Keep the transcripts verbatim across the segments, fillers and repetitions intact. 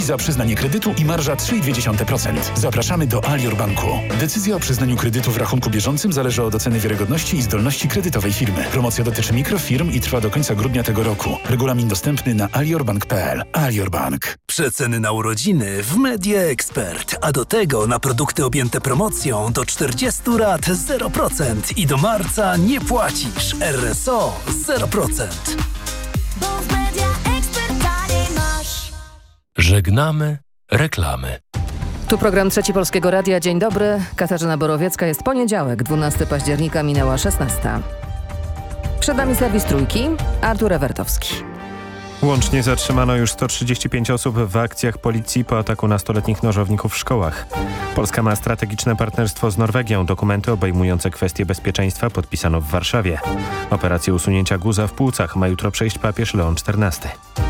wiza, przyznanie kredytu i marża trzy i dwie procent. Zapraszamy do Alior Banku. Decyzja o przyznaniu kredytu w rachunku bieżącym zależy od oceny wiarygodności i zdolności kredytowej firmy. Promocja dotyczy mikrofirm i trwa do końca grudnia tego roku. Regulamin dostępny na aliorbank kropka p l. Alior Bank. Przeceny na urodziny w Media Expert, a do tego na produkty objęte promocją do czterdziestu rat zero procent i do marca nie płacisz. R S O zero procent. Bo w Media Expert taniej masz. Żegnamy reklamy. Tu program Trzeci Polskiego Radia. Dzień dobry. Katarzyna Borowiecka. Jest poniedziałek, dwunastego października, minęła szesnasta. Przed nami serwis Trójki. Artur Ewertowski. Łącznie zatrzymano już sto trzydzieści pięć osób w akcjach policji po ataku nastoletnich nożowników w szkołach. Polska ma strategiczne partnerstwo z Norwegią. Dokumenty obejmujące kwestie bezpieczeństwa podpisano w Warszawie. Operację usunięcia guza w płucach ma jutro przejść papież Leon czternasty.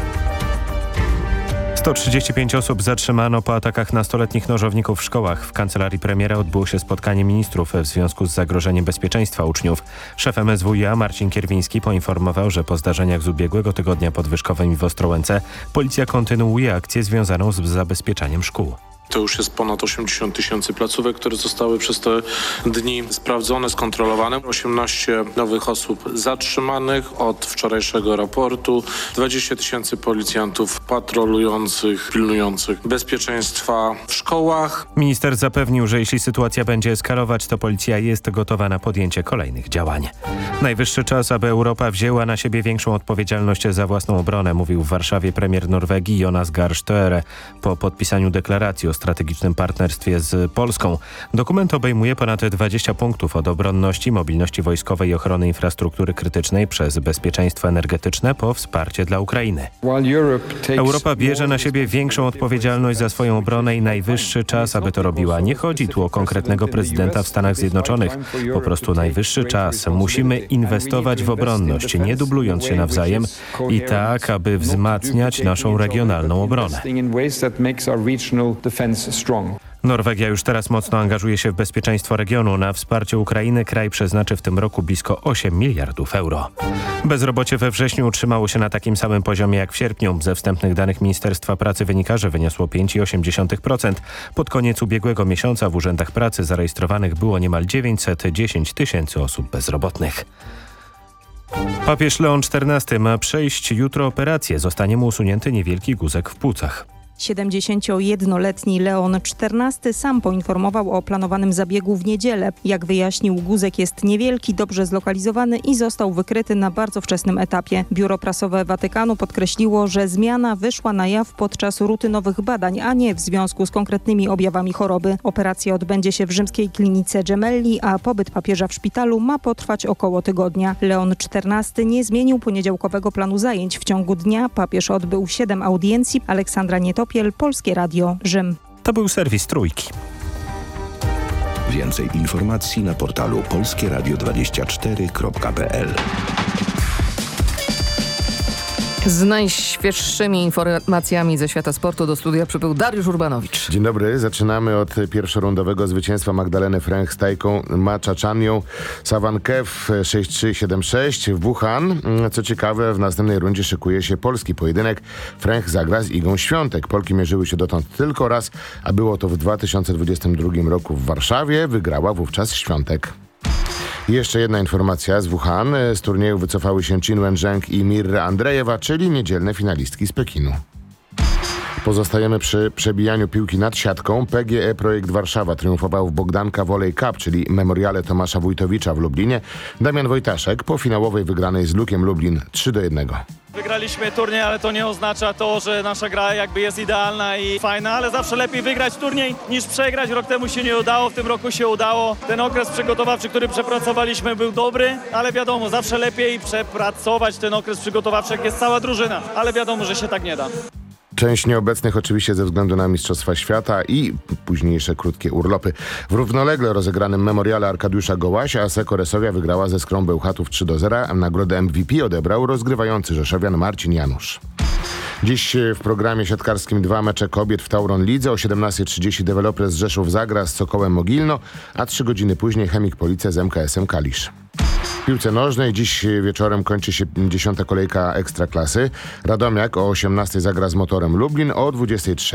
sto trzydzieści pięć osób zatrzymano po atakach nastoletnich nożowników w szkołach. W kancelarii premiera odbyło się spotkanie ministrów w związku z zagrożeniem bezpieczeństwa uczniów. Szef M S W iA Marcin Kierwiński poinformował, że po zdarzeniach z ubiegłego tygodnia pod Wyszkowem i w Ostrołęce policja kontynuuje akcję związaną z zabezpieczaniem szkół. To już jest ponad osiemdziesiąt tysięcy placówek, które zostały przez te dni sprawdzone, skontrolowane. osiemnaście nowych osób zatrzymanych od wczorajszego raportu. dwadzieścia tysięcy policjantów patrolujących, pilnujących bezpieczeństwa w szkołach. Minister zapewnił, że jeśli sytuacja będzie eskalować, to policja jest gotowa na podjęcie kolejnych działań. Najwyższy czas, aby Europa wzięła na siebie większą odpowiedzialność za własną obronę, mówił w Warszawie premier Norwegii Jonas Gahr Støre po podpisaniu deklaracji o strategicznym partnerstwie z Polską. Dokument obejmuje ponad dwadzieścia punktów od obronności, mobilności wojskowej i ochrony infrastruktury krytycznej przez bezpieczeństwo energetyczne po wsparcie dla Ukrainy. Europa bierze na siebie większą odpowiedzialność za swoją obronę i najwyższy czas, aby to robiła. Nie chodzi tu o konkretnego prezydenta w Stanach Zjednoczonych. Po prostu najwyższy czas. Musimy inwestować w obronność, nie dublując się nawzajem i tak, aby wzmacniać naszą regionalną obronę. Norwegia już teraz mocno angażuje się w bezpieczeństwo regionu. Na wsparcie Ukrainy kraj przeznaczy w tym roku blisko osiem miliardów euro. Bezrobocie we wrześniu utrzymało się na takim samym poziomie jak w sierpniu. Ze wstępnych danych Ministerstwa Pracy wynika, że wyniosło pięć przecinek osiem procent. Pod koniec ubiegłego miesiąca w urzędach pracy zarejestrowanych było niemal dziewięćset dziesięć tysięcy osób bezrobotnych. Papież Leon czternasty ma przejść jutro operację. Zostanie mu usunięty niewielki guzek w płucach. siedemdziesięciojednoletni Leon czternasty sam poinformował o planowanym zabiegu w niedzielę. Jak wyjaśnił, guzek jest niewielki, dobrze zlokalizowany i został wykryty na bardzo wczesnym etapie. Biuro prasowe Watykanu podkreśliło, że zmiana wyszła na jaw podczas rutynowych badań, a nie w związku z konkretnymi objawami choroby. Operacja odbędzie się w rzymskiej klinice Gemelli, a pobyt papieża w szpitalu ma potrwać około tygodnia. Leon czternasty nie zmienił poniedziałkowego planu zajęć. W ciągu dnia papież odbył siedem audiencji. Aleksandra Nietopiel, Polskie Radio, Rzym. To był serwis Trójki. Więcej informacji na portalu polskie radio dwadzieścia cztery kropka p l. Z najświeższymi informacjami ze świata sportu do studia przybył Dariusz Urbanowicz. Dzień dobry. Zaczynamy od pierwszorundowego zwycięstwa Magdaleny Fręch z Tajką Machaczanią Sawankew sześć trzy siedem sześć w Wuhan. Co ciekawe, w następnej rundzie szykuje się polski pojedynek. Fręch zagra z Igą Świątek. Polki mierzyły się dotąd tylko raz, a było to w dwa tysiące dwudziestym drugim roku w Warszawie. Wygrała wówczas Świątek. Jeszcze jedna informacja z Wuhan. Z turnieju wycofały się Qin Wenzheng i Mirra Andrejewa, czyli niedzielne finalistki z Pekinu. Pozostajemy przy przebijaniu piłki nad siatką. P G E Projekt Warszawa triumfował w Bogdanka Volley Cup, czyli memoriale Tomasza Wójtowicza w Lublinie. Damian Wojtaszek po finałowej wygranej z Lukiem Lublin trzy do jednego. Wygraliśmy turniej, ale to nie oznacza to, że nasza gra jakby jest idealna i fajna, ale zawsze lepiej wygrać turniej niż przegrać. Rok temu się nie udało, w tym roku się udało. Ten okres przygotowawczy, który przepracowaliśmy, był dobry, ale wiadomo, zawsze lepiej przepracować ten okres przygotowawczy, jak jest cała drużyna, ale wiadomo, że się tak nie da. Część nieobecnych oczywiście ze względu na Mistrzostwa Świata i późniejsze krótkie urlopy. W równolegle rozegranym memoriale Arkadiusza Gołasia Asseco Resowia wygrała ze Skrą Bełchatów trzy do zera, a nagrodę M V P odebrał rozgrywający rzeszowian Marcin Janusz. Dziś w programie siatkarskim dwa mecze kobiet w Tauron Lidze. O siedemnasta trzydzieści Developers Rzeszów zagra z Sokołem Mogilno, a trzy godziny później Chemik Police z M K S-em Kalisz. W piłce nożnej dziś wieczorem kończy się dziesiąta kolejka Ekstraklasy. Radomiak o osiemnastej zagra z Motorem Lublin, o dwudziestej trzeciej